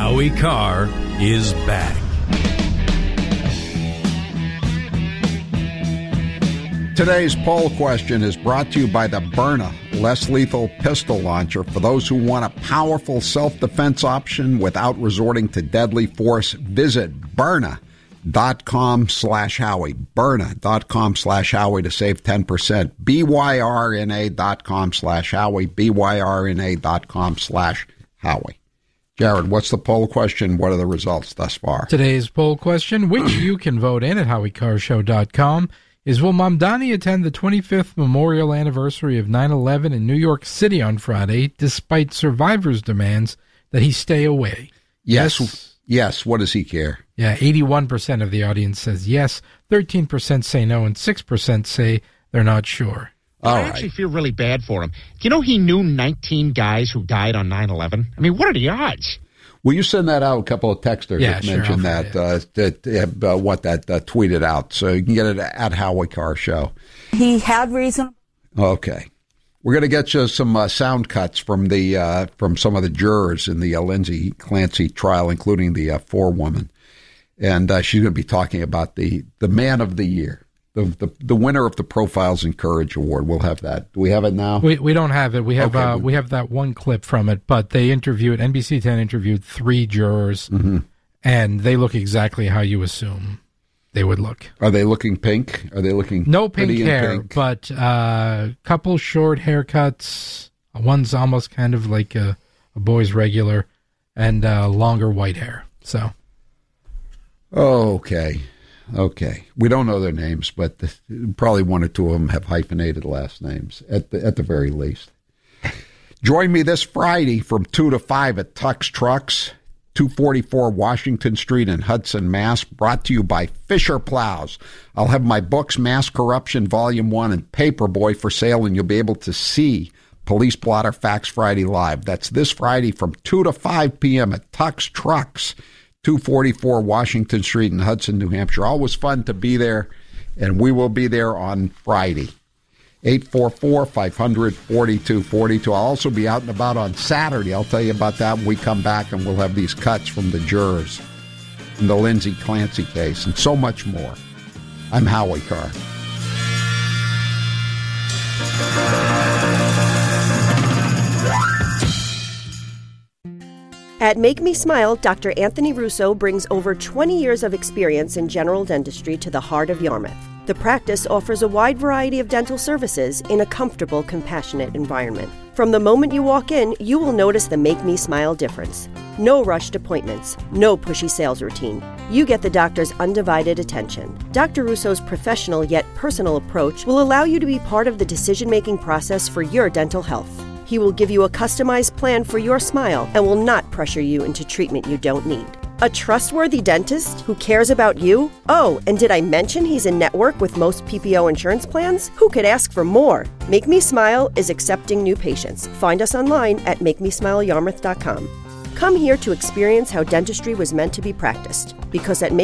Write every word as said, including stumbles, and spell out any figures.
Howie Carr is back. Today's poll question is brought to you by the Byrna less lethal pistol launcher. For those who want a powerful self-defense option without resorting to deadly force, visit Byrna.com slash Howie. Byrna.com slash Howie to save ten percent. B-Y-R-N-A.com slash Howie. B-Y-R-N-A.com slash Howie. Jared, what's the poll question? What are the results thus far? Today's poll question, which you can vote in at Howie Carr Show dot com, is will Mamdani attend the twenty-fifth memorial anniversary of nine eleven in New York City on Friday, despite survivors' demands that he stay away? Yes. Yes. yes. What does he care? Yeah, eighty-one percent of the audience says yes, thirteen percent say no, and six percent say they're not sure. All I right. actually feel really bad for him. Do you know he knew nineteen guys who died on nine eleven? I mean, what are the odds? Will you send that out? A couple of texters yeah, that sure, mentioned that, uh, that uh, what that uh, tweeted out. So you can get it at Howie Carr Show. He had reason. Okay. We're going to get you some uh, sound cuts from the uh, from some of the jurors in the uh, Lindsay Clancy trial, including the uh, forewoman. And uh, she's going to be talking about the, the man of the year. The, the the winner of the Profiles in Courage Award. We'll have that. Do we have it now? We we don't have it. We have okay, uh, we have that one clip from it, but they interviewed, N B C ten interviewed three jurors, mm-hmm. and they look exactly how you assume they would look. Are they looking pink? Are they looking no pink hair, pink? but a uh, couple short haircuts. One's almost kind of like a, a boy's regular, and uh, longer white hair. So, okay. Okay. We don't know their names, but the, probably one or two of them have hyphenated last names, at the, at the very least. Join me this Friday from two to five at Tux Trucks, two forty-four Washington Street in Hudson, Mass, brought to you by Fisher Plows. I'll have my books, Mass Corruption, Volume one, and Paperboy for sale, and you'll be able to see Police Blotter Facts Friday live. That's this Friday from two to five p.m. at Tux Trucks, two forty-four Washington Street in Hudson, New Hampshire. Always fun to be there, and we will be there on Friday. eight four four, five hundred, forty-two forty-two. I'll also be out and about on Saturday. I'll tell you about that when we come back, and we'll have these cuts from the jurors in the Lindsay Clancy case and so much more. I'm Howie Carr. At Make Me Smile, Doctor Anthony Russo brings over twenty years of experience in general dentistry to the heart of Yarmouth. The practice offers a wide variety of dental services in a comfortable, compassionate environment. From the moment you walk in, you will notice the Make Me Smile difference. No rushed appointments, no pushy sales routine. You get the doctor's undivided attention. Doctor Russo's professional yet personal approach will allow you to be part of the decision-making process for your dental health. He will give you a customized plan for your smile and will not pressure you into treatment you don't need. A trustworthy dentist who cares about you? Oh, and did I mention he's in network with most P P O insurance plans? Who could ask for more? Make Me Smile is accepting new patients. Find us online at make me smile yarmouth dot com. Come here to experience how dentistry was meant to be practiced, because at Make